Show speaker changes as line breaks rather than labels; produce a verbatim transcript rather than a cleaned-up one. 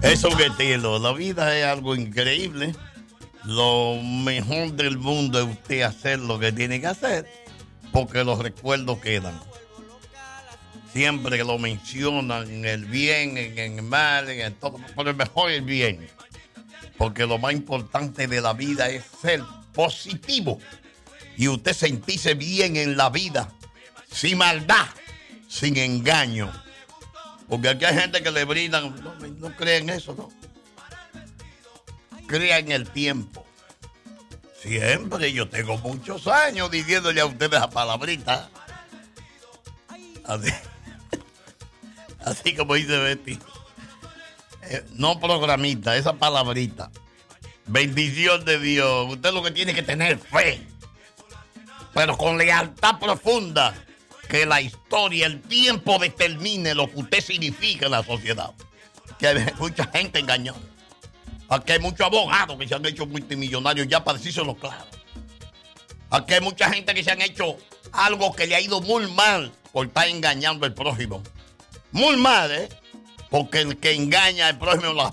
Es un estilo. La vida es algo increíble. Lo mejor del mundo es usted hacer lo que tiene que hacer, porque los recuerdos quedan. Siempre que lo mencionan, en el bien, en el mal, en el todo, pero el mejor es el bien. Porque lo más importante de la vida es ser positivo. Y usted sentirse bien en la vida, sin maldad, sin engaño. Porque aquí hay gente que le brindan, no, no cree en eso, ¿no? Crea en el tiempo. Siempre, yo tengo muchos años diciéndole a ustedes esa palabrita. Así, así como dice Betty. Eh, no programita, esa palabrita. Bendición de Dios. Usted lo que tiene que tener fe, pero con lealtad profunda. Que la historia, el tiempo determine lo que usted significa en la sociedad. Que hay mucha gente engañada. Aquí hay muchos abogados que se han hecho multimillonarios ya para decírselo claro. Aquí hay mucha gente que se han hecho algo que le ha ido muy mal por estar engañando al prójimo. Muy mal, ¿eh? Porque el que engaña al prójimo, las